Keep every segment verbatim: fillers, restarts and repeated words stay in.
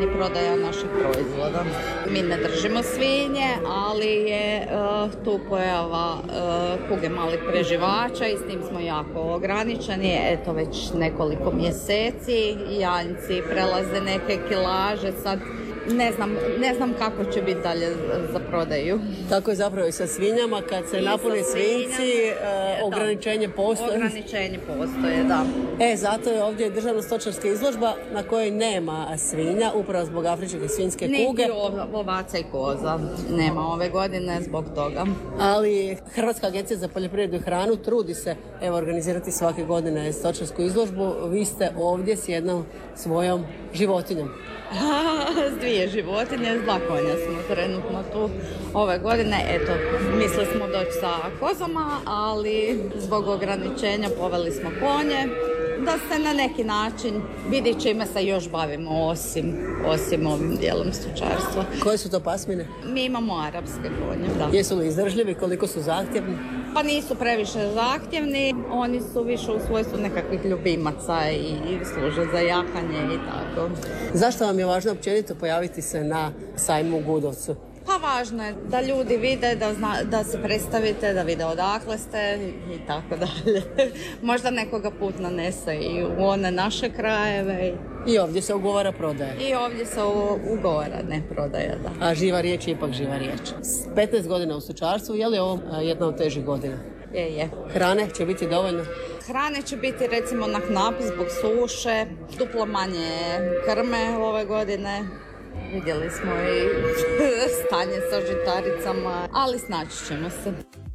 je prodaja naših proizvoda. Mi ne držimo svinje, ali je uh, tu pojava uh, kuge malih preživača i s tim smo jako ograničeni. Eto, već nekoliko mjeseci janjci prelaze neke kilaže, sad ne znam, ne znam kako će biti dalje za prodaju. Tako je zapravo i sa svinjama, kad se I napune svinjci, e, ograničenje postoje. Ograničenje postoje, da. E, zato je ovdje državna stočarska izložba na kojoj nema svinja, upravo zbog afričke svinjske kuge. Niti ovaca i koza nema ove godine zbog toga. Ali Hrvatska agencija za poljoprivredu i hranu trudi se evo organizirati svake godine stočarsku izložbu. Vi ste ovdje s jednom svojom životinjom. S dvije životinje, s dva konja smo trenutno tu ove godine. Eto, mislili smo doći sa kozama, ali zbog ograničenja poveli smo konje da se na neki način vidi čime se još bavimo osim, osim ovim dijelom stočarstva. Koje su to pasmine? Mi imamo arapske konje, da. Jesu li izdržljivi, koliko su zahtjevni? Pa nisu previše zahtjevni, oni su više u svojstvu nekakvih ljubimaca i služe za jahanje i tako. Zašto vam je važno općenito pojaviti se na sajmu u Gudovcu? Pa važno je da ljudi vide, da, zna, da se predstavite, da vide odakle ste i tako dalje. Možda nekoga put nanese i u one naše krajeve. I ovdje se ugovara prodaja. I ovdje se ugovara, ne prodaja, da. A živa riječ je ipak živa riječ. petnaest godina u stočarstvu, je li ovo jedna od težih godina? Je, je. Hrane će biti dovoljno? Hrane će biti recimo na knap zbog suše, duplo manje krme ove godine. Vidjeli smo i stanje sa žitaricama, ali snaći ćemo se.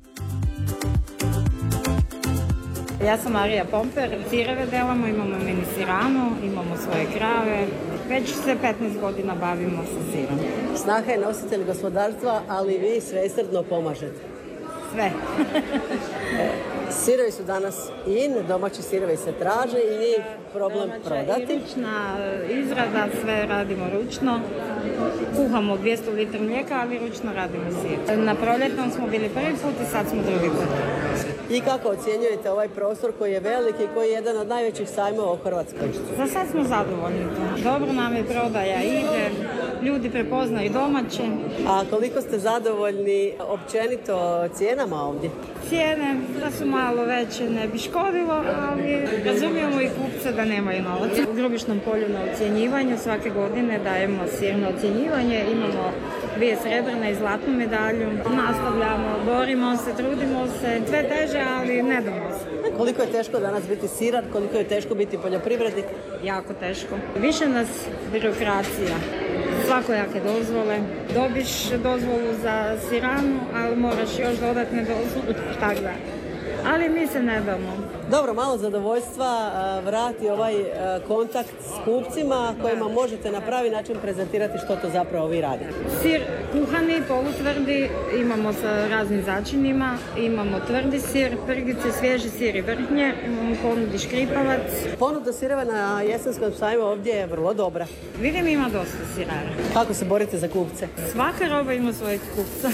Ja sam Marija Pomper, sireve delamo, imamo mini siranu, imamo svoje krave. Već se petnaest godina bavimo sa sirom. Snaha je nositelj gospodarstva, ali vi svesrdno pomažete. Sve. Sirovi su danas in, domaći sirovi se traže i nije problem domaća prodati. I ručna izrada, sve radimo ručno. Kuhamo dvjesto litara mlijeka, ali ručno radimo sir. Na proljetnom smo bili prvi put i sad smo drugi put. I kako ocjenjujete ovaj prostor koji je velik i koji je jedan od najvećih sajmova u Hrvatskoj? Za sad smo zadovoljni. Dobro nam je prodaja ide, ljudi prepoznaju domaće. A koliko ste zadovoljni općenito cijenama ovdje? Cijene da su malo veće ne bi škodilo, ali razumijemo i kupce da nemaju novaca. U Grubišnom polju na ocjenjivanju svake godine dajemo sir na ocjenjivanje, imamo dvije srebrne i zlatnu medalju. Nastavljamo, borimo se, trudimo se, sve teže, ali ne damo se. Koliko je teško danas biti sirar, koliko je teško biti poljoprivrednik? Jako teško. Više nas birokracija. Svakojake dozvole. Dobiš dozvolu za siranu, ali moraš još dodatne dozvole, tako da. Ali mi se ne damo. Dobro, malo zadovoljstva vrati ovaj kontakt s kupcima kojima možete na pravi način prezentirati što to zapravo vi radite. Sir kuhani, polutvrdi, imamo sa raznim začinima, imamo tvrdi sir, prgice, svježi sir i vrhnje, imamo ponudi škripavac. Ponuda sireva na jesenskom sajmu ovdje je vrlo dobra. Vidim, ima dosta sirara. Kako se borite za kupce? Svaka roba ima svojeg kupca.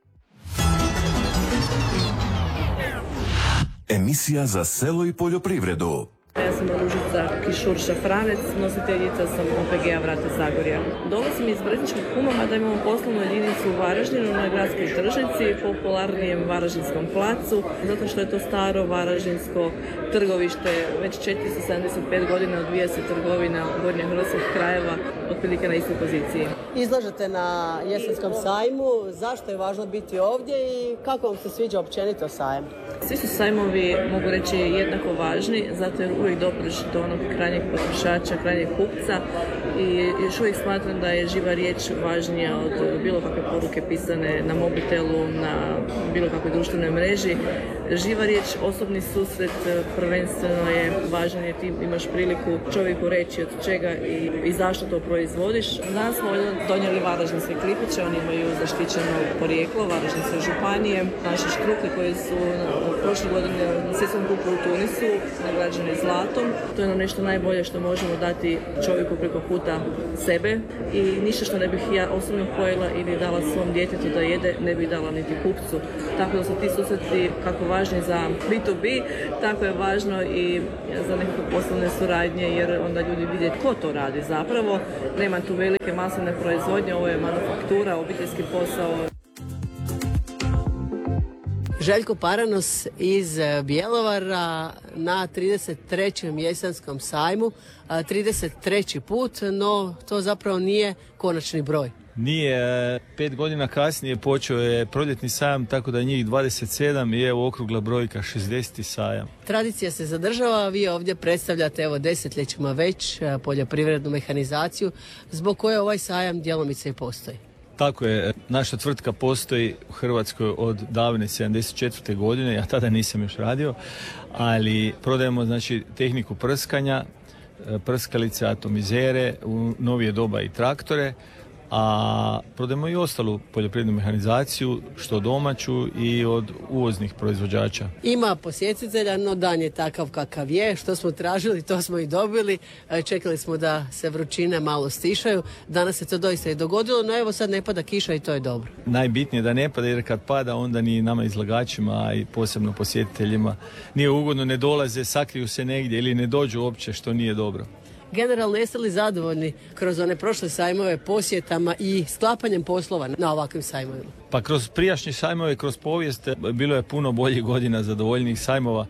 Emisija za selo i poljoprivredu. Ja sam Ružica Kišur-Šafranec, nositeljica sam O P G-a Vrata Zagorja. Dolazim iz Brezničkog Kumama da imamo poslovnu jedinicu u Varaždinu na gradskoj tržnici, popularnijem Varaždinskom placu, zato što je to staro varaždinsko trgovište. Već četiristo sedamdeset pet godina odvija se trgovina gornje hrvatskih krajeva, otprilike na istoj poziciji. Izlažete na jesenskom sajmu, zašto je važno biti ovdje i kako vam se sviđa općenito sajam? Svi su sajmovi, mogu reći, jednako važni, zato jer uvijek dopreš do onog krajnjeg potrošača, krajnjeg kupca i još uvijek smatram da je živa riječ važnija od bilo kakve poruke pisane na mobitelu, na bilo kakvoj društvenoj mreži. Živa riječ, osobni susret prvenstveno je važan jer ti imaš priliku čovjeku reći od čega i, i zašto to proizvodiš. Danas smo donijeli varaždinske klipiće, oni imaju zaštićeno porijeklo Varaždinske županije. Naše štrukle koje su prošle godine na svjetskom kupu u Tunisu nagrađene zlatom. To je ono nešto najbolje što možemo dati čovjeku preko puta za sebe i ništa što ne bih ja osobno pojela ili dala svom djetetu da jede, ne bih dala niti kupcu. Tako da su ti susreti kako važni za bi to bi, tako je važno i za nekakve poslovne suradnje, jer onda ljudi vide ko to radi zapravo. Nema tu velike masovne proizvodnje, ovo je manufaktura, obiteljski posao. Željko Paranos iz Bjelovara na trideset trećem jesenskom sajmu, trideset treći put, no to zapravo nije konačni broj. Nije, pet godina kasnije počeo je proljetni sajam, tako da njih dvadeset sedam i evo okrugla brojka šezdeseti sajam. Tradicija se zadržava, vi ovdje predstavljate evo desetljećima već poljoprivrednu mehanizaciju, zbog koje ovaj sajam djelomice i postoji. Tako je, naša tvrtka postoji u Hrvatskoj od davne sedamdeset četvrte godine, ja tada nisam još radio, ali prodajemo znači tehniku prskanja, prskalice, atomizere, u novije doba i traktore, a prodajemo i ostalu poljoprivrednu mehanizaciju, što domaću i od uvoznih proizvođača. Ima posjetitelja, no dan je takav kakav je, što smo tražili, to smo i dobili. Čekali smo da se vrućine malo stišaju, danas se to doista i dogodilo, no evo sad ne pada kiša i to je dobro. Najbitnije da ne pada, jer kad pada onda ni nama izlagačima, a i posebno posjetiteljima nije ugodno, ne dolaze, sakriju se negdje ili ne dođu uopće, što nije dobro. Generalno, jeste li zadovoljni kroz one prošle sajmove posjetama i sklapanjem poslova na ovakvim sajmovima? Pa kroz prijašnje sajmove, kroz povijest bilo je puno boljih godina, zadovoljnijih sajmova,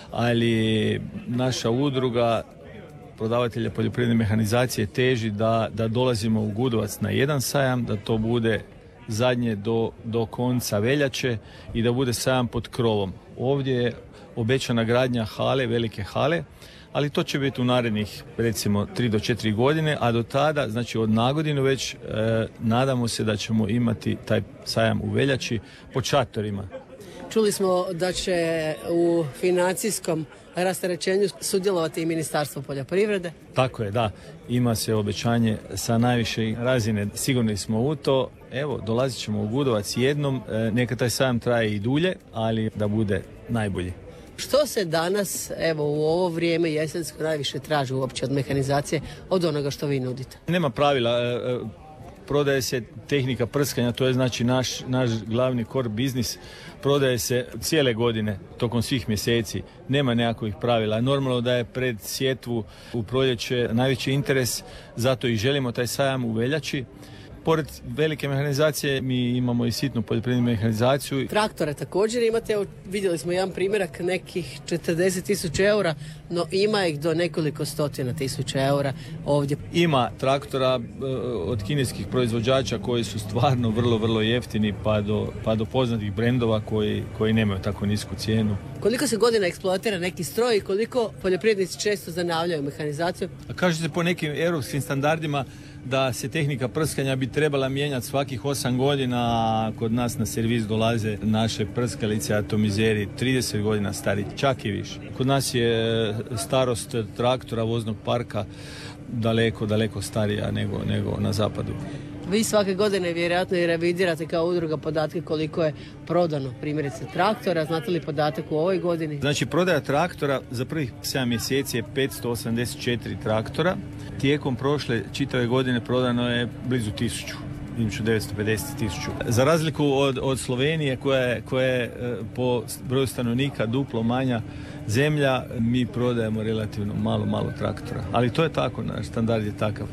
ali naša udruga prodavatelja poljoprivredne mehanizacije teži da, da dolazimo u Gudovac na jedan sajam, da to bude zadnje do, do konca veljače i da bude sajam pod krovom. Ovdje je obećana gradnja hale, velike hale, ali to će biti u narednih recimo tri do četiri godine, a do tada, znači od nagodinu već, e, nadamo se da ćemo imati taj sajam u veljači pod šatorima. Čuli smo da će u financijskom rasterećenju sudjelovati i Ministarstvo poljoprivrede. Tako je, da. Ima se obećanje sa najviše razine. Sigurni smo u to. Evo, dolazit ćemo u Gudovac jednom. E, neka taj sajam traje i dulje, ali da bude najbolji. Što se danas, evo u ovo vrijeme jesensko, najviše traži uopće od mehanizacije, od onoga što vi nudite? Nema pravila. E, prodaje se tehnika prskanja, to je znači naš, naš glavni core biznis. Prodaje se cijele godine, tokom svih mjeseci. Nema nekakvih pravila. Normalno da je pred sjetvu u proljeće najveći interes, zato i želimo taj sajam u veljači. Pored velike mehanizacije mi imamo i sitnu poljoprivrednu mehanizaciju. Traktore također imate, evo, vidjeli smo jedan primjerak nekih četrdeset tisuća eura, no ima ih do nekoliko stotina tisuća eura ovdje. Ima traktora e, od kineskih proizvođača koji su stvarno vrlo, vrlo jeftini, pa do, pa do poznatih brendova koji, koji nemaju tako nisku cijenu. Koliko se godina eksploatira neki stroj i koliko poljoprivrednici često zanavljaju mehanizaciju? A kaže se po nekim europskim standardima da se tehnika prskanja bi trebala mijenjati svakih osam godina, a kod nas na servis dolaze naše prskalice, atomizeri, trideset godina stari, čak i više. Kod nas je starost traktora, voznog parka daleko, daleko starija nego, nego na zapadu. Vi svake godine vjerojatno i revidirate kao udruga podatke koliko je prodano primjerice traktora. Znate li podatak u ovoj godini? Znači, prodaja traktora za prvih sedam mjeseci je petsto osamdeset četiri traktora. Tijekom prošle čitave godine prodano je blizu tisuću. devetsto pedeset tisuća. Za razliku od, od Slovenije koja je, koja je po broju stanovnika duplo manja zemlja, mi prodajemo relativno malo, malo traktora. Ali to je tako, naš standard je takav.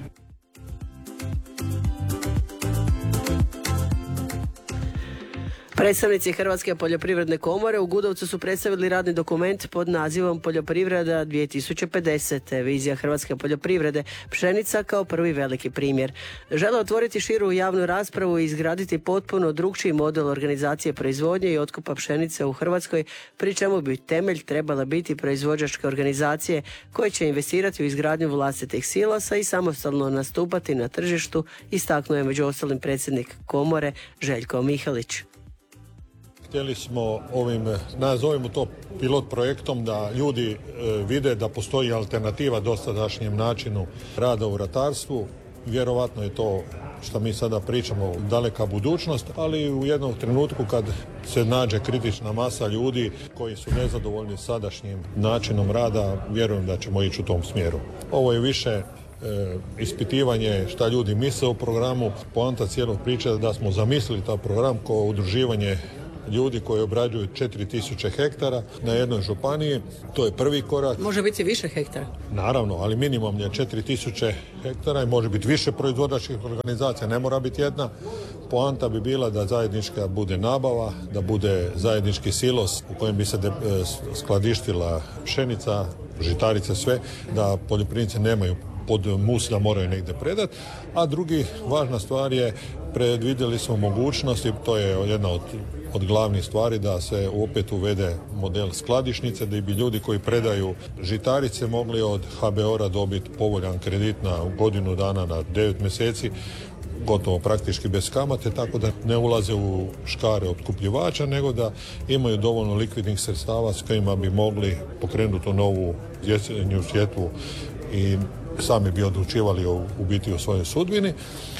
Predstavnici Hrvatske poljoprivredne komore u Gudovcu su predstavili radni dokument pod nazivom Poljoprivreda dvije tisuće pedeset. Vizija hrvatske poljoprivrede, pšenica kao prvi veliki primjer. Žele otvoriti širu javnu raspravu i izgraditi potpuno drukčiji model organizacije proizvodnje i otkupa pšenice u Hrvatskoj, pri čemu bi temelj trebala biti proizvođačke organizacije koje će investirati u izgradnju vlastitih silasa i samostalno nastupati na tržištu, istaknuo je među ostalim predsjednik komore Željko Mihalić. Htjeli smo ovim, nazovimo to pilot projektom, da ljudi e, vide da postoji alternativa dosadašnjem načinu rada u ratarstvu. Vjerovatno je to što mi sada pričamo daleka budućnost, ali u jednom trenutku kad se nađe kritična masa ljudi koji su nezadovoljni sadašnjim načinom rada, vjerujem da ćemo ići u tom smjeru. Ovo je više ispitivanje šta ljudi misle o programu. Poanta cijelog priče je da smo zamislili taj program kao udruživanje ljudi koji obrađuju četiri tisuće hektara na jednoj županiji. To je prvi korak. Može biti više hektara? Naravno, ali minimum je četiri tisuće hektara i može biti više proizvođačkih organizacija, ne mora biti jedna. Poanta bi bila da zajednička bude nabava, da bude zajednički silos u kojem bi se de, skladištila pšenica, žitarice, sve, da poljoprivrednici nemaju pod mus da moraju negdje predati. A drugi važna stvar je, predvidjeli smo mogućnosti, to je jedna od, od glavnih stvari, da se opet uvede model skladišnice, da bi ljudi koji predaju žitarice mogli od ha be o-a dobiti povoljan kredit na godinu dana, na devet mjeseci, gotovo praktički bez kamate, tako da ne ulaze u škare otkupljivača, nego da imaju dovoljno likvidnih sredstava s kojima bi mogli pokrenuti tu novu jesenju sjetvu i sami bi odlučivali o, u biti o svojoj sudbini.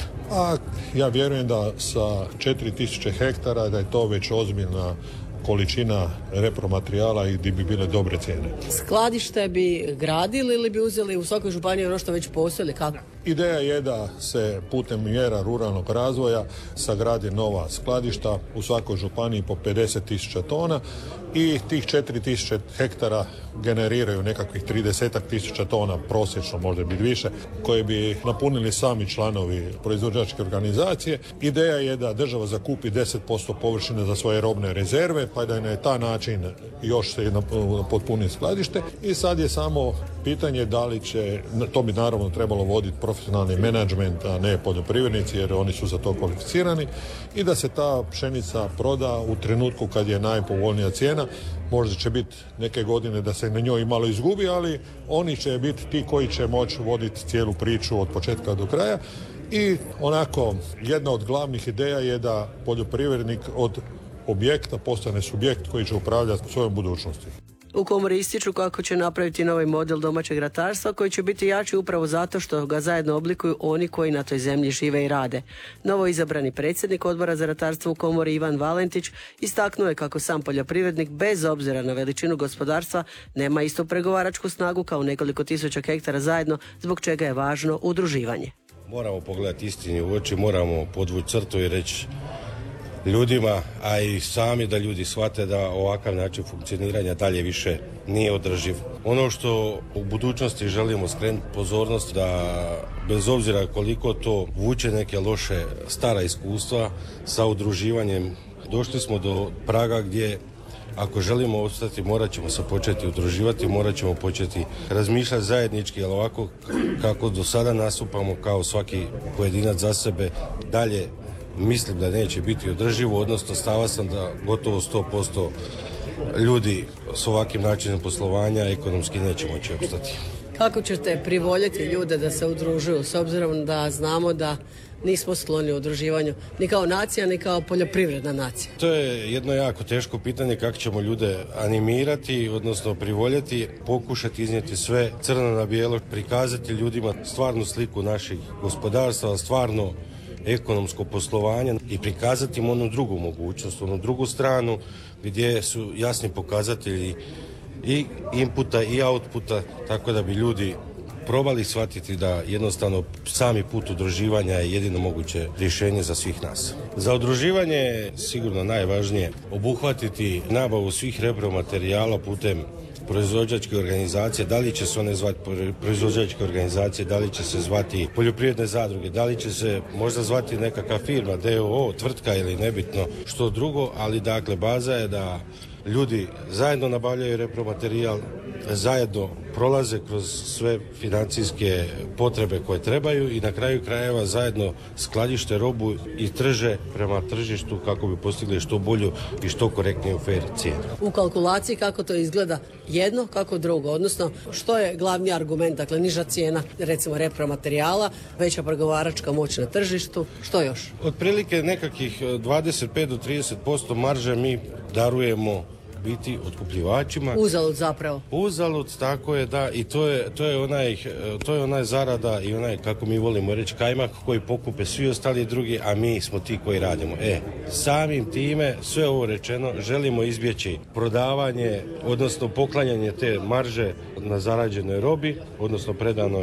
A ja vjerujem da sa četiri tisuće hektara da je to već ozbiljna količina repromaterijala i gdje bi bile dobre cijene. Skladište bi gradili ili bi uzeli u svakoj županiji ono što već postoji, kako? Ideja je da se putem mjera ruralnog razvoja sagradi nova skladišta u svakoj županiji po pedeset tisuća tona i tih četiri tisuće hektara generiraju nekakvih trideset tisuća tona, prosječno može biti više, koje bi napunili sami članovi proizvođačke organizacije. Ideja je da država zakupi deset posto površine za svoje robne rezerve, pa da je na taj način još se potpuni skladište. I sad je samo pitanje da li će, to bi naravno trebalo voditi profesionalni menadžment, a ne poljoprivrednici, jer oni su za to kvalificirani, i da se ta pšenica proda u trenutku kad je najpovoljnija cijena. Možda će biti neke godine da se na njoj malo izgubi, ali oni će biti ti koji će moći voditi cijelu priču od početka do kraja. I onako, jedna od glavnih ideja je da poljoprivrednik od objekta postane subjekt koji će upravljati svojom budućnosti. U komori ističu kako će napraviti novi model domaćeg ratarstva koji će biti jači upravo zato što ga zajedno oblikuju oni koji na toj zemlji žive i rade. Novo izabrani predsjednik odbora za ratarstvo u komori Ivan Valentić istaknuo je kako sam poljoprivrednik bez obzira na veličinu gospodarstva nema istu pregovaračku snagu kao nekoliko tisuća hektara zajedno, zbog čega je važno udruživanje. Moramo pogledati istini u oči, moramo podvući crtu i reći ljudima, a i sami da ljudi shvate da ovakav način funkcioniranja dalje više nije održiv. Ono što u budućnosti želimo skrenuti pozornost, da bez obzira koliko to vuče neke loše stara iskustva sa udruživanjem, došli smo do praga gdje ako želimo ostati, morat ćemo se početi udruživati, morat ćemo početi razmišljati zajednički, ali ovako kako do sada nastupamo kao svaki pojedinac za sebe, dalje mislim da neće biti održivo, odnosno stava sam da gotovo sto posto ljudi s ovakvim načinom poslovanja ekonomski neće moći opstati. Kako ćete privoljeti ljude da se udružuju, s obzirom da znamo da nismo skloni u udruživanju ni kao nacija, ni kao poljoprivredna nacija? To je jedno jako teško pitanje, kako ćemo ljude animirati, odnosno privoljeti, pokušati iznijeti sve crno na bijelo, prikazati ljudima stvarnu sliku naših gospodarstva, stvarno ekonomsko poslovanje i prikazati im onu drugu mogućnost, onu drugu stranu gdje su jasni pokazatelji i inputa i outputa, tako da bi ljudi probali shvatiti da jednostavno sami put udruživanja je jedino moguće rješenje za svih nas. Za udruživanje je sigurno najvažnije obuhvatiti nabavu svih repromaterijala putem proizvođačke organizacije, da li će se one zvati proizvođačke organizacije, da li će se zvati poljoprivredne zadruge, da li će se možda zvati nekakva firma, d o o, tvrtka ili nebitno što drugo, ali dakle baza je da ljudi zajedno nabavljaju repromaterijal, zajedno prolaze kroz sve financijske potrebe koje trebaju i na kraju krajeva zajedno skladište robu i trže prema tržištu kako bi postigli što bolju i što korektniju fair cijenu. U kalkulaciji kako to izgleda jedno, kako drugo, odnosno što je glavni argument, dakle niža cijena recimo repromaterijala, veća pregovaračka moć na tržištu, što još? Otprilike nekakvih dvadeset pet do trideset posto marže mi darujemo biti otkupljivačima. Uzalud zapravo. Uzalud, tako je, da, i to je, to je onaj, to je onaj zarada i onaj, kako mi volimo reći, kajmak koji pokupe svi ostali drugi, a mi smo ti koji radimo. E, samim time, sve ovo rečeno, želimo izbjeći prodavanje, odnosno poklanjanje te marže na zarađenoj robi, odnosno predanoj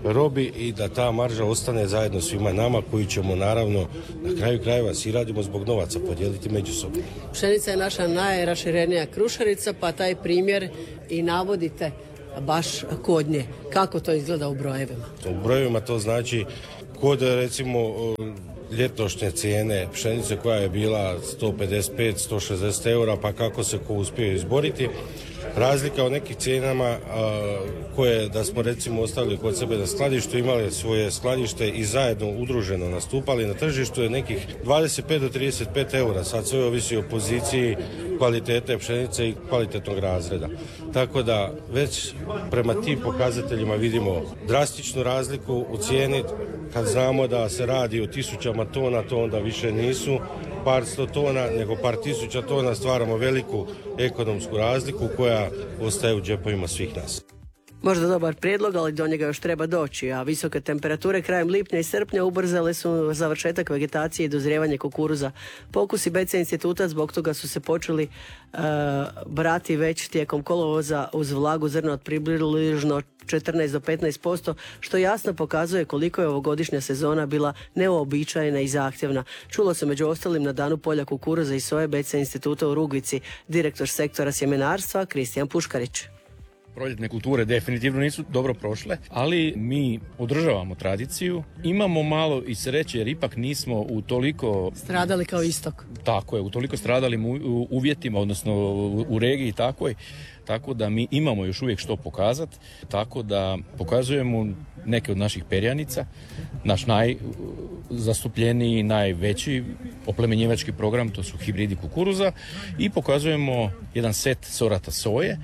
robi i da ta marža ostane zajedno svima nama koji ćemo naravno na kraju krajeva svi radimo zbog novaca podijeliti međusobno. Pšenica je naša najraširenija krušarica, pa taj primjer i navodite baš kod nje. Kako to izgleda u brojevima? U brojevima to znači kod recimo ljetošnje cijene pšenice koja je bila sto pedeset pet do sto šezdeset eura, pa kako se ko uspio izboriti. Razlika u nekih cijenama a, koje da smo recimo ostavili kod sebe na skladištu, imali svoje skladište i zajedno udruženo nastupali na tržištu je nekih dvadeset pet do trideset pet eura. Sad sve ovisi o poziciji kvalitete pšenice i kvalitetnog razreda. Tako da već prema tim pokazateljima vidimo drastičnu razliku u cijeni. Kad znamo da se radi o tisućama tona, to onda više nisu par sto tona, nego par tisuća tona, stvaramo veliku ekonomsku razliku koja ostaje u džepovima svih nas. Možda dobar prijedlog, ali do njega još treba doći, a visoke temperature krajem lipnja i srpnja ubrzale su završetak vegetacije i dozrijevanje kukuruza. Pokusi B C instituta zbog toga su se počeli uh, brati već tijekom kolovoza uz vlagu zrna od približno četrnaest do petnaest posto, što jasno pokazuje koliko je ovogodišnja sezona bila neuobičajena i zahtjevna. Čulo se među ostalim na danu polja kukuruza i soje B C instituta u Rugvici, direktor sektora sjemenarstva Kristijan Puškarić. Proljetne kulture definitivno nisu dobro prošle, ali mi održavamo tradiciju. Imamo malo i sreće jer ipak nismo u toliko... Stradali kao istok. Tako je, u toliko stradalim uvjetima, odnosno u regiji takvoj. Tako da mi imamo još uvijek što pokazati. Tako da pokazujemo neke od naših perjanica. Naš najzastupljeniji, najveći oplemenjivački program, to su hibridi kukuruza. I pokazujemo jedan set sorata soje,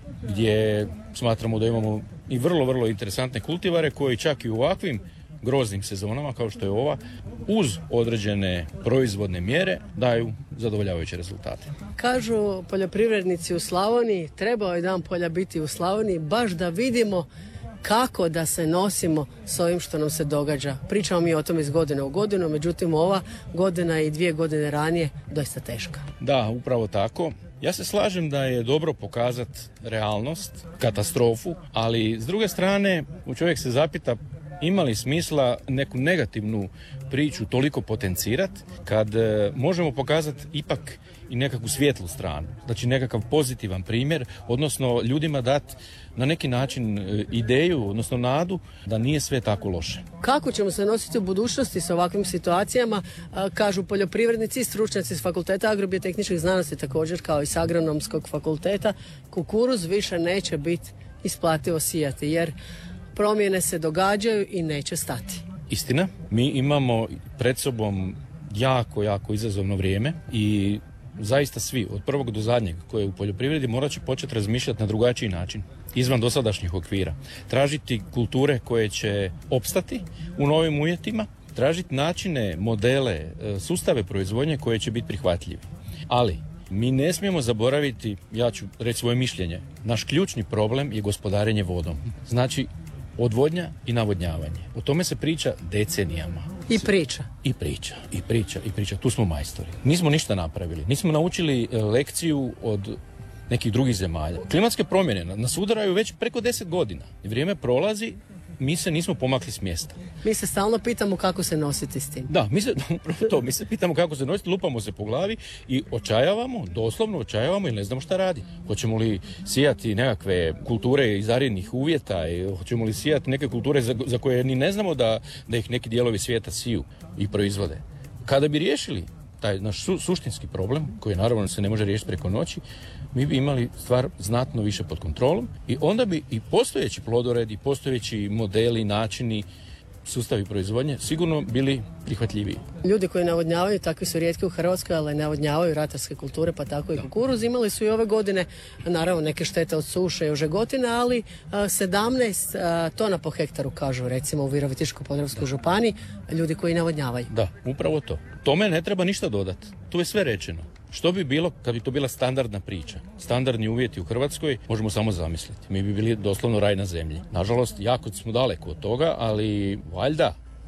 gdje smatramo da imamo i vrlo, vrlo interesantne kultivare koji čak i u ovakvim groznim sezonama kao što je ova, uz određene proizvodne mjere daju zadovoljavajuće rezultate. Kažu poljoprivrednici u Slavoniji, trebao je dan polja biti u Slavoniji, baš da vidimo kako da se nosimo s ovim što nam se događa. Pričamo mi o tome iz godine u godinu, međutim ova godina i dvije godine ranije doista teška. Da, upravo tako. Ja se slažem da je dobro pokazati realnost, katastrofu, ali s druge strane čovjek se zapita ima li smisla neku negativnu priču toliko potencirati kad e, možemo pokazati ipak i nekakvu svijetlu stranu, znači nekakav pozitivan primjer, odnosno ljudima dati na neki način e, ideju, odnosno nadu da nije sve tako loše. Kako ćemo se nositi u budućnosti s ovakvim situacijama, a, kažu poljoprivrednici i stručnjaci s fakulteta agrobiotehničkih znanosti, također kao i s agronomskog fakulteta, kukuruz više neće biti isplativo sijati jer promjene se događaju i neće stati. Istina, mi imamo pred sobom jako, jako izazovno vrijeme i zaista svi, od prvog do zadnjeg koje je u poljoprivredi, morat će početi razmišljati na drugačiji način, izvan dosadašnjih okvira. Tražiti kulture koje će opstati u novim uvjetima, tražiti načine, modele, sustave proizvodnje koje će biti prihvatljivi. Ali mi ne smijemo zaboraviti, ja ću reći svoje mišljenje, naš ključni problem je gospodarenje vodom. Znači, odvodnja i navodnjavanje. O tome se priča decenijama. I priča. I priča, i priča, i priča. Tu smo majstori. Nismo ništa napravili. Nismo naučili lekciju od nekih drugih zemalja. Klimatske promjene nas udaraju već preko deset godina. Vrijeme prolazi, mi se nismo pomakli s mjesta. Mi se stalno pitamo kako se nositi s tim. Da, mi se, to, mi se pitamo kako se nositi, lupamo se po glavi i očajavamo, doslovno očajavamo i ne znamo šta radi. Hoćemo li sijati nekakve kulture iz aridnih uvjeta, i hoćemo li sijati neke kulture za, za koje ni ne znamo da, da ih neki dijelovi svijeta siju i proizvode. Kada bi riješili taj naš su, suštinski problem, koji naravno se ne može riješiti preko noći, mi bi imali stvar znatno više pod kontrolom i onda bi i postojeći plodored i postojeći modeli, načini, sustavi proizvodnje sigurno bili prihvatljiviji. Ljudi koji navodnjavaju, takvi su rijetki u Hrvatskoj, ali navodnjavaju ratarske kulture, pa tako i kukuruz. Imali su i ove godine, naravno, neke štete od suše i ožegotina, ali sedamnaest tona po hektaru, kažu, recimo u Virovitičko-podravskoj županiji, ljudi koji navodnjavaju. Da, upravo to. Tome ne treba ništa dodati. Tu je sve rečeno. Što bi bilo kad bi to bila standardna priča? Standardni uvjeti u Hrvatskoj možemo samo zamisliti. Mi bi bili doslovno raj na zemlji. Nažalost, jako smo daleko od toga, ali valjda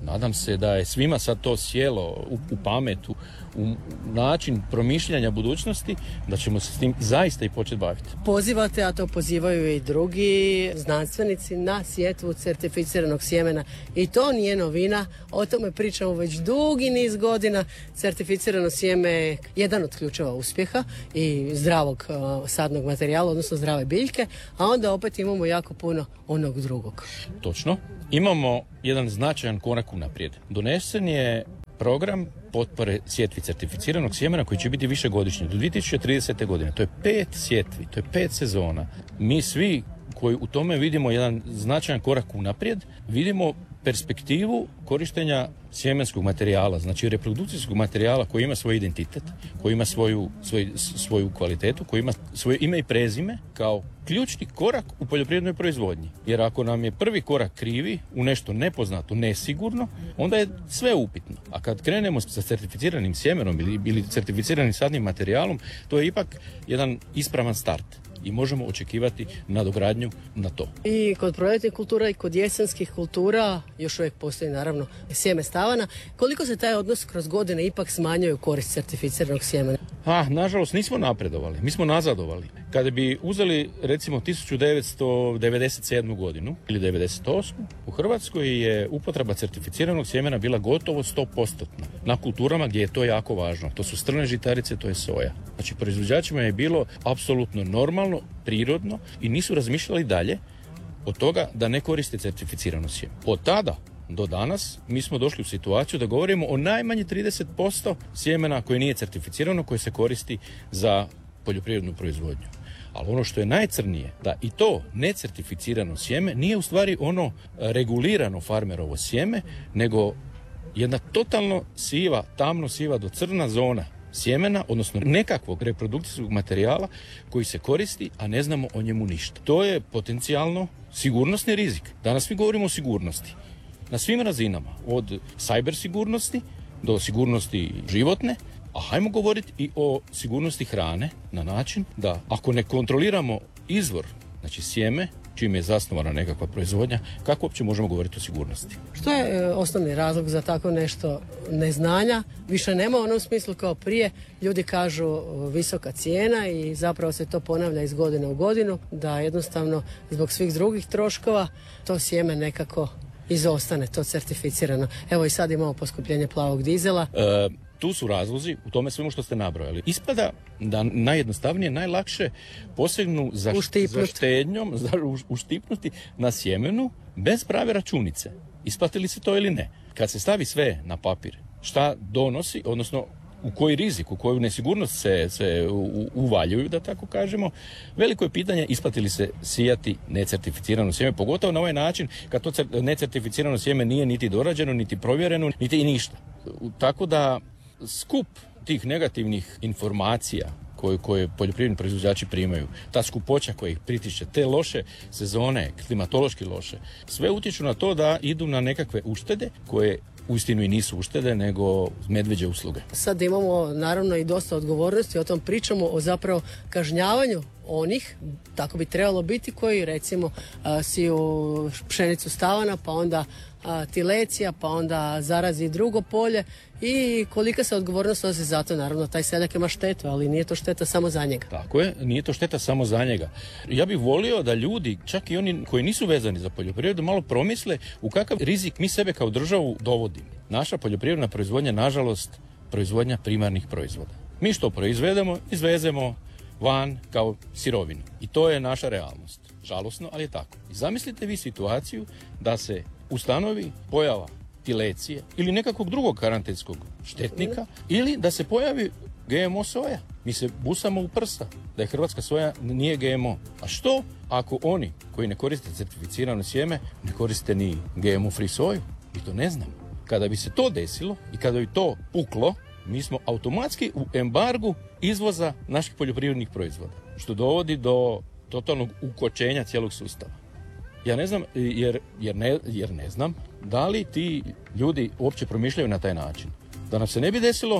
Nadam se da je svima sad to sjelo u, u pametu, u način promišljanja budućnosti, da ćemo se s tim zaista i početi baviti. Pozivate, a to pozivaju i drugi znanstvenici, na sjetvu certificiranog sjemena. I to nije novina, o tome pričamo već dugi niz godina. Certificirano sjeme je jedan od ključeva uspjeha i zdravog uh, sadnog materijala, odnosno zdrave biljke, a onda opet imamo jako puno onog drugog. Točno. Imamo jedan značajan korak unaprijed. Donesen je program potpore sjetvi certificiranog sjemena koji će biti višegodišnji do dvije tisuće tridesete. godine. To je pet sjetvi, to je pet sezona. Mi svi koji u tome vidimo jedan značajan korak unaprijed, vidimo perspektivu korištenja sjemenskog materijala, znači reprodukcijskog materijala koji ima svoj identitet, koji ima svoju, svoj, svoju kvalitetu, koji ima svoje ime i prezime kao ključni korak u poljoprivrednoj proizvodnji. Jer ako nam je prvi korak krivi, u nešto nepoznato, nesigurno, onda je sve upitno. A kad krenemo sa certificiranim sjemenom ili, ili certificiranim sadnim materijalom, to je ipak jedan ispravan start. I možemo očekivati nadogradnju na to. I kod proljetnih kultura i kod jesenskih kultura još uvijek postoji naravno sjeme stavana. Koliko se taj odnos kroz godine ipak smanjuje korist certificiranog sjemena? A, nažalost, nismo napredovali, mi smo nazadovali. Kada bi uzeli recimo tisuću devetsto devedeset sedmu. godinu ili devedeset osmu. u Hrvatskoj je upotreba certificiranog sjemena bila gotovo sto posto na kulturama gdje je to jako važno. To su strne žitarice, to je soja. Znači, proizvođačima je bilo apsolutno normalno, prirodno i nisu razmišljali dalje od toga da ne koriste certificirano sjeme. Od tada do danas mi smo došli u situaciju da govorimo o najmanje trideset posto sjemena koje nije certificirano, koje se koristi za poljoprivrednu proizvodnju. Ali ono što je najcrnije, da i to necertificirano sjeme nije u stvari ono regulirano farmerovo sjeme, nego jedna totalno siva, tamno siva do crna zona sjemena, odnosno nekakvog reprodukcijskog materijala koji se koristi, a ne znamo o njemu ništa. To je potencijalno sigurnosni rizik. Danas mi govorimo o sigurnosti. Na svim razinama, od cyber sigurnosti do sigurnosti životne, a hajmo govoriti i o sigurnosti hrane na način da ako ne kontroliramo izvor, znači sjeme, čime je zasnovana nekakva proizvodnja, kako uopće možemo govoriti o sigurnosti? Što je e, osnovni razlog za tako nešto neznanja? Više nema u onom smislu kao prije. Ljudi kažu visoka cijena i zapravo se to ponavlja iz godine u godinu, da jednostavno zbog svih drugih troškova to sjeme nekako izostane, to certificirano. Evo i sad imamo poskupljenje plavog dizela. E, tu su razlozi u tome svemu što ste nabrojali. Ispada da najjednostavnije, najlakše posegnu za, za štednjom, za uštipnuti na sjemenu bez prave računice. Isplati li se to ili ne? Kad se stavi sve na papir, šta donosi, odnosno u koji rizik, u koju nesigurnost se, se uvaljuju, da tako kažemo, veliko je pitanje isplati li se sijati necertificirano sjeme, pogotovo na ovaj način kad to necertificirano sjeme nije niti dorađeno, niti provjereno, niti i ništa. Tako da skup tih negativnih informacija koje, koje poljoprivredni proizvođači primaju, ta skupoća koja ih pritišće, te loše sezone, klimatološki loše, sve utječu na to da idu na nekakve uštede koje uistinu i nisu uštede, nego medveđe usluge. Sad imamo naravno i dosta odgovornosti, o tom pričamo, o zapravo kažnjavanju onih, tako bi trebalo biti, koji recimo a, siju pšenicu stavana, pa onda a, tilecija, pa onda zarazi drugo polje i kolika se odgovornost nosi za to. Naravno, taj seljak ima štetu, ali nije to šteta samo za njega. Tako je, nije to šteta samo za njega. Ja bih volio da ljudi, čak i oni koji nisu vezani za poljoprivredu, malo promisle u kakav rizik mi sebe kao državu dovodimo. Naša poljoprivredna proizvodnja, nažalost, proizvodnja primarnih proizvoda. Mi što proizvedemo, izvezemo van kao sirovinu. I to je naša realnost. Žalosno, ali je tako. I zamislite vi situaciju da se ustanovi pojava tilecije ili nekakvog drugog karantenskog štetnika ili da se pojavi G M O soja. Mi se busamo u prsa da je hrvatska soja nije G M O. A što ako oni koji ne koriste certificirano sjeme ne koriste ni G M O free soju? Mi to ne znam. Kada bi se to desilo i kada bi to puklo, mi smo automatski u embargu izvoza naših poljoprivrednih proizvoda, što dovodi do totalnog ukočenja cijelog sustava. Ja ne znam, jer, jer, ne, jer ne znam da li ti ljudi uopće promišljaju na taj način. Da nam se ne bi desilo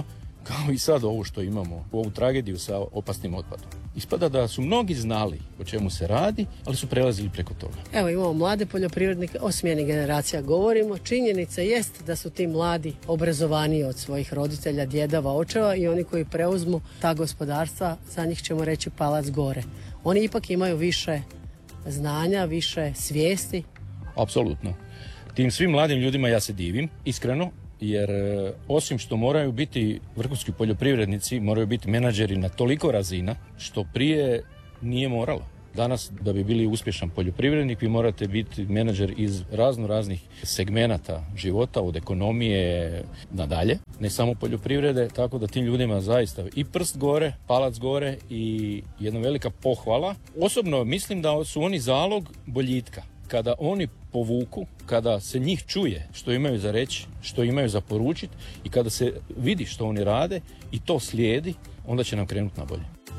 kao i sad ovo što imamo, ovu tragediju sa opasnim otpadom. Ispada da su mnogi znali o čemu se radi, ali su prelazili preko toga. Evo imamo mlade poljoprivrednike, o smjeni generacija govorimo. Činjenica jest da su ti mladi obrazovaniji od svojih roditelja, djedova, očeva i oni koji preuzmu ta gospodarstva, za njih ćemo reći palac gore. Oni ipak imaju više znanja, više svijesti. Apsolutno. Tim svim mladim ljudima ja se divim, iskreno, jer osim što moraju biti vrhunski poljoprivrednici, moraju biti menadžeri na toliko razina, što prije nije moralo. Danas, da bi bili uspješan poljoprivrednik, vi morate biti menadžer iz razno raznih segmenata života, od ekonomije nadalje, ne samo poljoprivrede, tako da tim ljudima zaista i prst gore, palac gore i jedna velika pohvala. Osobno mislim da su oni zalog boljitka. Kada oni povuku, kada se njih čuje što imaju za reći, što imaju za poručiti i kada se vidi što oni rade i to slijedi, onda će nam krenuti na bolje.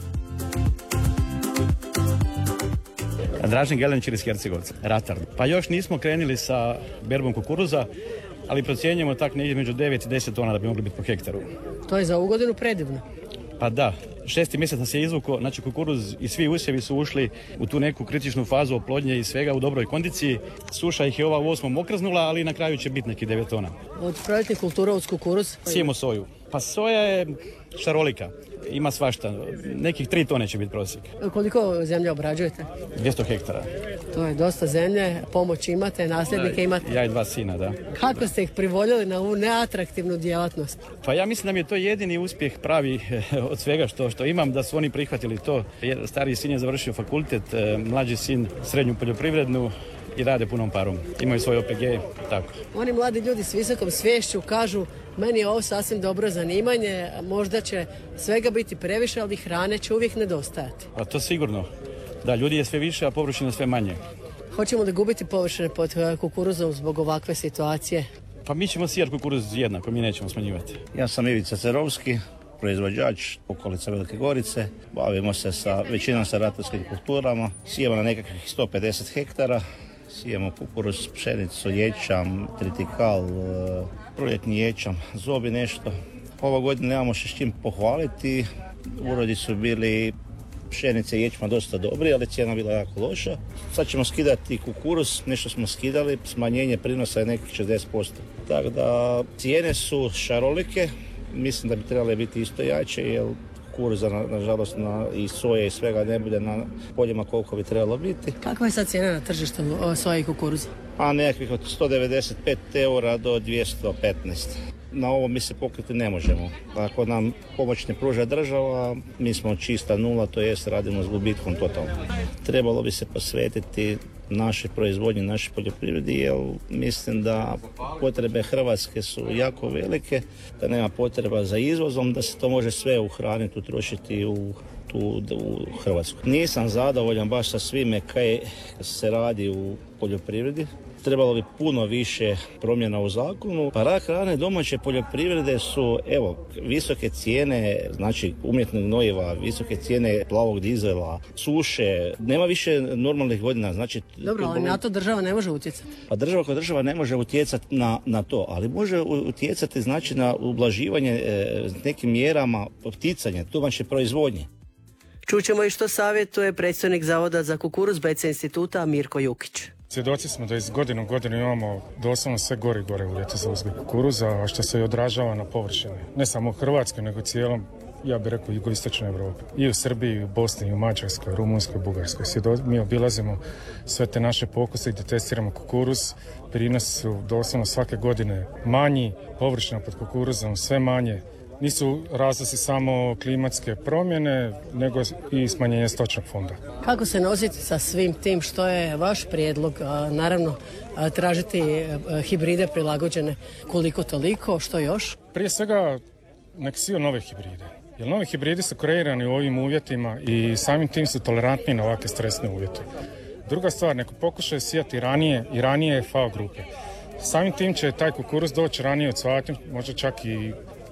Dražen Gelenić iz Hercegovca, ratar. Pa još nismo krenuli sa berbom kukuruza, ali procjenjujemo tak negdje među devet i deset tona da bi mogli biti po hektaru. To je za ovu godinu predivno. Pa da, šesti mjesec nas je izvuko, znači kukuruz i svi usjevi su ušli u tu neku kritičnu fazu oplodnje i svega u dobroj kondiciji. Suša ih je ova u osmom okrznula, ali na kraju će biti neki devet tona. Od proljetnih kultura uz kukuruz? Sijemo soju. Pa soja je šarolika, ima svašta, nekih tri tone će biti prosjek. Koliko zemlje obrađujete? dvjesto hektara. To je dosta zemlje, pomoć imate, nasljednike imate. Ja i dva sina, da. Kako ste ih privoljeli na ovu neatraktivnu djelatnost? Pa ja mislim da mi je to jedini uspjeh pravi od svega što, što imam, da su oni prihvatili to. Stariji sin je završio fakultet, mlađi sin srednju poljoprivrednu i rade punom parom. Imaju svoj O P G, tako. Oni mladi ljudi s visokom sviješću kažu meni je ovo sasvim dobro zanimanje, možda će svega biti previše, ali hrane će uvijek nedostajati. A to sigurno. Da, ljudi je sve više, a površina sve manje. Hoćemo li gubiti površine pod kukuruzom zbog ovakve situacije? Pa mi ćemo sijati kukuruz jednako, mi nećemo smanjivati. Ja sam Ivica Cerovski, proizvođač okolice Velike Gorice. Bavimo se sa većinom sa ratarskim kulturama. Sijemo na nekakvih sto pedeset hektara. Sijemo kukuruz, pšenicu, ječam, tritikal, proljetni ječam, zobi nešto. Ova godina nemamo še s čim pohvaliti. Urodi su bili pšenice i ječma dosta dobri, ali cijena bila jako loša. Sad ćemo skidati kukuruz, nešto smo skidali, smanjenje prinosa je nekih šezdeset posto. Tako da cijene su šarolike, mislim da bi trebale biti isto jače, jer kukuruza, na, nažalost, na, i soje i svega ne bude na poljima koliko bi trebalo biti. Kakva je sad cijena na tržištu soje i kukuruza? A nekakvih od sto devedeset pet eura do dvjesto petnaest. Na ovo mi se pokriti ne možemo. Ako nam pomoć ne pruža država, mi smo čista nula, to jest radimo s gubitkom totalno. Trebalo bi se posvetiti naše proizvodnje, naše poljoprivredi, jer mislim da potrebe Hrvatske su jako velike, da nema potreba za izvozom, da se to može sve uhraniti, utrošiti u tu u Hrvatsku. Nisam zadovoljan baš sa svime kaj se radi u poljoprivredi. Trebalo bi puno više promjena u zakonu. Pa rak rane domaće poljoprivrede su, evo, visoke cijene, znači umjetnog gnojiva, visoke cijene plavog dizela, suše, nema više normalnih godina. Znači, dobro, ali na to država ne može utjecati. Pa država kao država ne može utjecati na, na to, ali može utjecati znači na ublaživanje e, nekim mjerama, poticanje domaće proizvodnje. Čućemo i što savjetuje predstojnik Zavoda za kukuruz B C instituta Mirko Jukić. Svjedoci smo da iz godine u godinu imamo doslovno sve gore i gore uvjete za uzgoj kukuruza, a što se i odražava na površini. Ne samo u Hrvatskoj, nego cijelom, ja bih rekao, jugoistočnoj Europi. I u Srbiji, i u Bosni, i u Mađarskoj, Rumunjskoj, Bugarskoj. Svjedo... Mi obilazimo sve te naše pokuse gdje testiramo kukuruz. Prinosi su doslovno svake godine manji, površina pod kukuruzom sve manje. Nisu razlozi samo klimatske promjene, nego i smanjenje stočnog fonda. Kako se nositi sa svim tim što je vaš prijedlog? Naravno, tražiti hibride prilagođene koliko toliko, što još? Prije svega, nek siju nove hibride. Jer novi hibridi su kreirani u ovim uvjetima i samim tim su tolerantni na ovakve stresne uvjete. Druga stvar, neko pokušaju sijati ranije i ranije F A O grupe. Samim tim će taj kukuruz doći ranije od cvatnje, možda čak i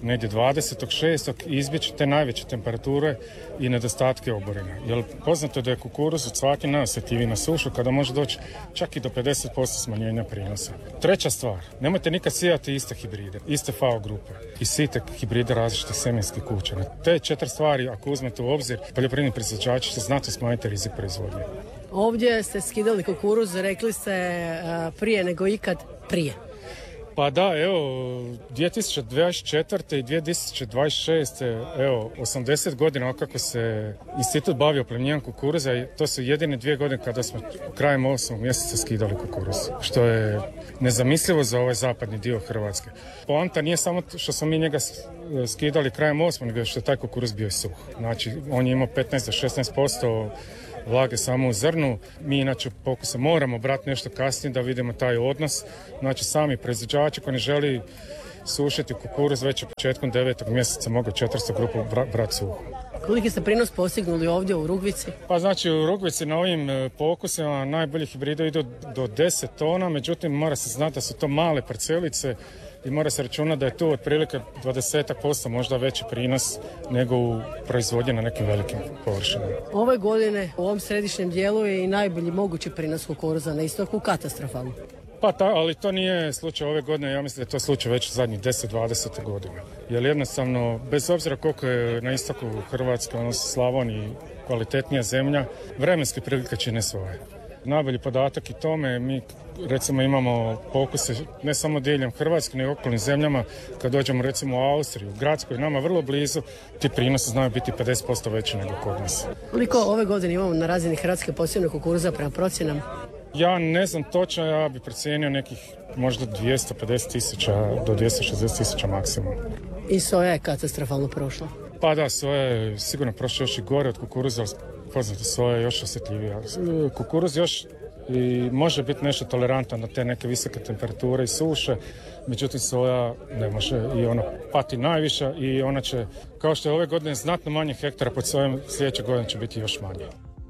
negdje dvadesetog šestog izbjeći te najveće temperature i nedostatke oborina. Jer poznato je da je kukuruz od svake najosjetljiviji na sušu kada može doći čak i do pedeset posto smanjenja prinosa. Treća stvar, nemojte nikad sijati iste hibride, iste F A O grupe i sijte hibride različitih sjemenskih kuća. Na te četiri stvari, ako uzmete u obzir, poljoprivredni proizvođači će znatno smanjiti rizik proizvodnje. Ovdje ste skidali kukuruz, rekli ste prije nego ikad prije. Pa da, evo, dvije tisuće dvadeset četvrte i dvije tisuće dvadeset šeste evo, osamdeset godina kako se institut bavio oplemenjivanjem kukuruza i to su jedine dvije godine kada smo krajem osmog mjeseca skidali kukuruz, što je nezamislivo za ovaj zapadni dio Hrvatske. Poanta nije samo što smo mi njega skidali krajem osmog, nego što je taj kukuruz bio suh. Znači, on je imao petnaest do šesnaest posto vlage samo u zrnu. Mi inače pokuse moramo brati nešto kasnije da vidimo taj odnos. Znači sami proizvođači koji ne želi sušiti kukuruz već u početkom devetog mjeseca mogu četiristo grupu brati suhu. Koliki ste prinos postignuli ovdje u Rugvici? Pa znači u Rugvici na ovim pokusima najbolji hibridi idu do deset tona, međutim mora se znati da su to male parcelice i mora se računati da je tu otprilike dvadeset posto možda veći prinos nego u proizvodnji na nekim velikim površinama. Ove godine u ovom središnjem dijelu je i najbolji mogući prinos kukuruza na istoku katastrofalno. Pa ta, ali to nije slučaj ove godine, ja mislim da je to slučaj već zadnjih deset do dvadeset godina. Jer jednostavno, bez obzira koliko je na istoku Hrvatske, odnosno Slavoniji, kvalitetnija zemlja, vremenske prilike čine svoje. Najbolji podatak i tome, mi recimo imamo pokuse ne samo diljem Hrvatske, nego okolnim zemljama. Kad dođemo recimo u Austriju, u Gradskoj, nama vrlo blizu, ti prinosi znaju biti pedeset posto veći nego kod nas. Koliko ove godine imamo na razini Hrvatske posebno kukuruza prema procjenama? Ja ne znam točno, ja bih procijenio nekih možda dvjesto pedeset tisuća do dvjesto šezdeset tisuća maksimum. I soja je katastrofalno prošla? Pa da, soja je sigurno prošla još i gore od kukuruza, poznate, soja je još osjetljivija. Kukuruz još i može biti nešto tolerantan na te neke visoke temperature i suše, međutim soja ne može i ona pati najviše i ona će, kao što je ove godine znatno manje hektara pod sojom, sljedeće godine će biti još manje.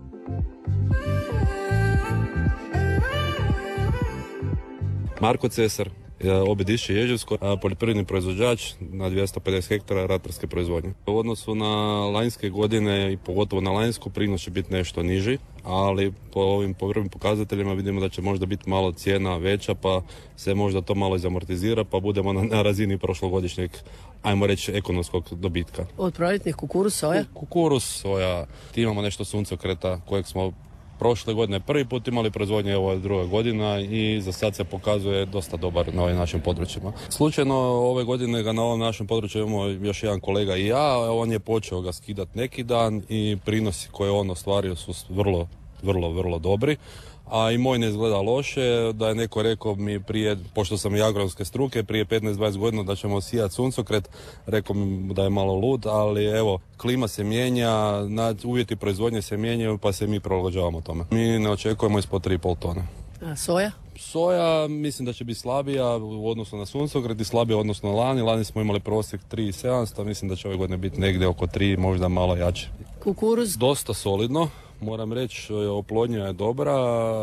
Marko Cesar, Obedišće Ježevsko, poljoprivredni proizvođač na dvjesto pedeset hektara ratarske proizvodnje. U odnosu na lanjske godine i pogotovo na lanjsku prinos će biti nešto niži, ali po ovim prvim pokazateljima vidimo da će možda biti malo cijena veća, pa se možda to malo izamortizira, pa budemo na, na razini prošlogodišnjeg, ajmo reći, ekonomskog dobitka. Od proljetnih kukuruz, soja? Kukuruz, soja, imamo nešto suncokreta kojeg smo prošle godine prvi put imali proizvodnje, ovo je druga godina i za sad se pokazuje dosta dobar na ovim našim područjima. Slučajno ove godine ga na ovom našem području imamo još jedan kolega i ja, on je počeo ga skidati neki dan i prinosi koje on ostvario su vrlo, vrlo, vrlo dobri. A i moj ne izgleda loše, da je neko rekao mi prije, pošto sam i agronomske struke, prije petnaest dvadeset godina da ćemo sijati suncokret, rekao mi da je malo lud, ali evo, klima se mijenja, uvjeti proizvodnje se mijenjaju, pa se mi prilagođavamo tome. Mi ne očekujemo ispod tri i pol tone. A soja? Soja mislim da će biti slabija u odnosu na suncokret i slabija u odnosu na lani. Lani smo imali prosjek tri tisuće sedamsto, mislim da će ove godine biti negdje oko tri, možda malo jače. Kukuruz? Dosta solidno. Moram reći, oplodnja je dobra,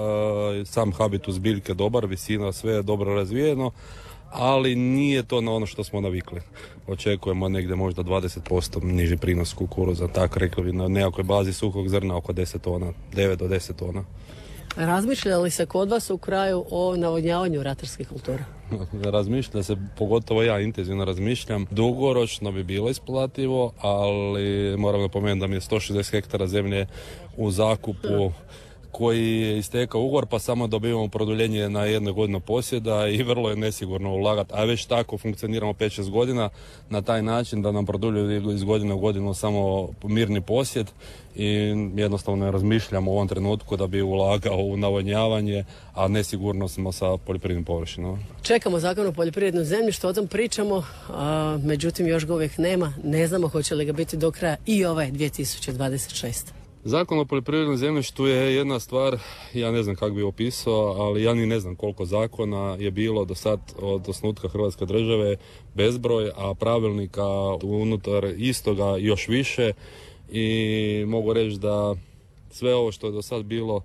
sam habitus biljke dobar, visina, sve je dobro razvijeno, ali nije to na ono što smo navikli. Očekujemo negdje možda dvadeset posto niži prinos kukuruza, tako rekli bi na nekakvoj bazi suhog zrna oko deset tona, devet do deset tona. Razmišlja li se kod vas u kraju o navodnjavanju ratarskih kultura? Razmišlja se, pogotovo ja intenzivno razmišljam. Dugoročno bi bilo isplativo, ali moram napomenuti da mi je sto šezdeset hektara zemlje u zakupu koji je istekao ugovor, pa samo dobivamo produljenje na jednu godinu posjeda i vrlo je nesigurno ulagati, a već tako funkcioniramo pet šest godina na taj način da nam produljuju iz godine u godinu samo mirni posjed i jednostavno ne razmišljamo u ovom trenutku da bi ulagao u navodnjavanje, a nesigurno smo sa poljoprivrednim površinama. Čekamo zakon o poljoprivrednom zemljištu, o tom pričamo, a, međutim još ga uvijek nema, ne znamo hoće li ga biti do kraja i ove dvije tisuće dvadeset šeste. Zakon o poljoprivrednom zemljištu je jedna stvar, ja ne znam kako bi opisao, ali ja ni ne znam koliko zakona je bilo do sad od osnutka Hrvatske države bezbroj, a pravilnika unutar istoga još više i mogu reći da sve ovo što je do sad bilo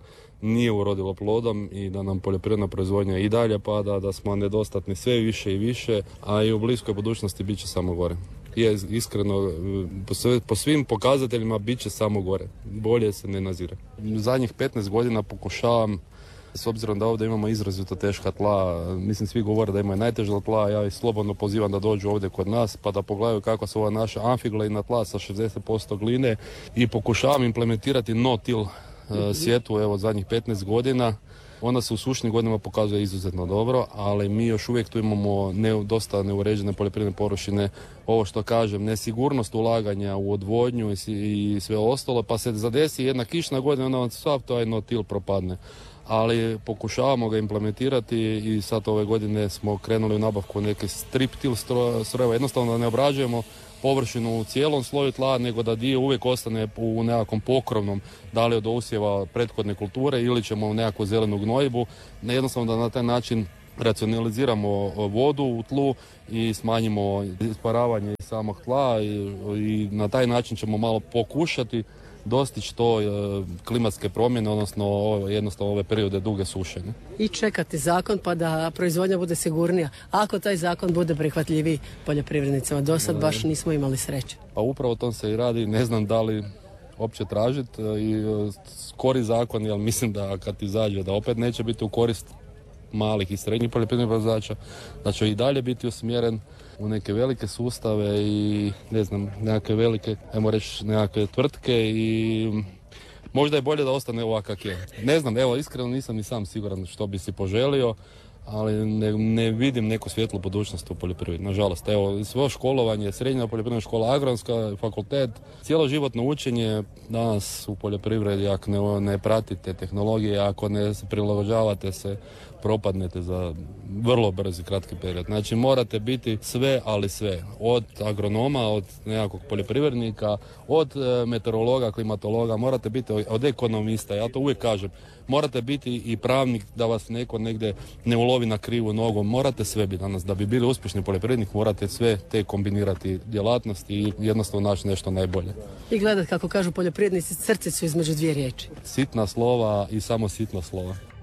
nije urodilo plodom i da nam poljoprivredna proizvodnja i dalje pada, da smo nedostatni sve više i više, a i u bliskoj budućnosti bit će samo gore. Je, iskreno, po, sve, po svim pokazateljima bit će samo gore. Bolje se ne nazire. Zadnjih petnaest godina pokušavam, s obzirom da ovdje imamo izrazito teška tla, mislim svi govore da imaju najteža tla, ja ih slobodno pozivam da dođu ovdje kod nas pa da pogledaju kako su ova naša amfiglejna tla sa šezdeset posto gline i pokušavam implementirati no-till uh, sjetvu evo zadnjih petnaest godina. Ona se u sušnim godinama pokazuje izuzetno dobro, ali mi još uvijek tu imamo ne, dosta neuređene poljoprivredne površine, ovo što kažem, nesigurnost ulaganja u odvodnju i, i sve ostalo, pa se zadesi jedna kišna godina, onda sav taj no-till propadne. Ali pokušavamo ga implementirati i sad ove godine smo krenuli u nabavku neke strip-till strojeva, jednostavno da ne obrađujemo površinu u cijelom sloju tla, nego da dio uvijek ostane u nekakvom pokrovnom, da li od usjeva prethodne kulture ili ćemo u nekakvu zelenu gnojidbu, jednostavno da na taj način racionaliziramo vodu u tlu i smanjimo isparavanje iz samog tla i, i na taj način ćemo malo pokušati dostići to e, klimatske promjene, odnosno o, jednostavno ove periode duge suše. Ne? I čekati zakon pa da proizvodnja bude sigurnija. Ako taj zakon bude prihvatljiviji poljoprivrednicama, do sad baš nismo imali sreće. Pa upravo o tom se i radi, ne znam da li opće tražiti i e, skori zakon, jer mislim da kad izađe da opet neće biti u korist malih i srednjih poljoprivrednih proizvođača, da će i dalje biti usmjeren u neke velike sustave i ne znam, nekakve velike, ajmo reći, nekakve tvrtke i možda je bolje da ostane ovakav je. Ne znam, evo, iskreno nisam ni sam siguran što bi si poželio, ali ne, ne vidim neku svjetlu budućnost u poljoprivredi, nažalost. Evo, svo školovanje, srednja poljoprivredna škola, agronomska, fakultet, cijeloživotno učenje danas u poljoprivredi, ako ne, ne pratite tehnologije, ako ne prilagođavate se, propadnete za vrlo brzi kratki period. Znači morate biti sve, ali sve. Od agronoma, od nekakvog poljoprivrednika, od e, meteorologa, klimatologa, morate biti od ekonomista, ja to uvijek kažem. Morate biti i pravnik da vas neko negdje ne ulovi na krivu nogu. Morate sve biti danas. Da bi bili uspješni poljoprivrednik morate sve te kombinirati djelatnosti i jednostavno naći nešto najbolje. I gledat kako kažu poljoprivrednici, crticu između dvije riječi. Sitna slova i samo sitna slova.